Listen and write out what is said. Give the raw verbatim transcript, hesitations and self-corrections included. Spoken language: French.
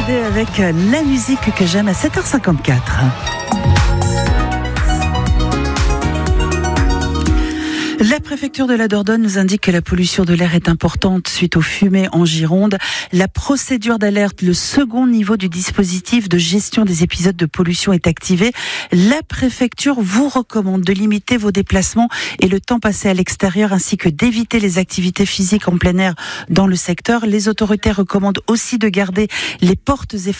Hallyday avec la musique que j'aime à sept heures cinquante-quatre. La préfecture de la Dordogne nous indique que la pollution de l'air est importante suite aux fumées en Gironde. La procédure d'alerte, le second niveau du dispositif de gestion des épisodes de pollution est activée. La préfecture vous recommande de limiter vos déplacements et le temps passé à l'extérieur ainsi que d'éviter les activités physiques en plein air dans le secteur. Les autorités recommandent aussi de garder les portes et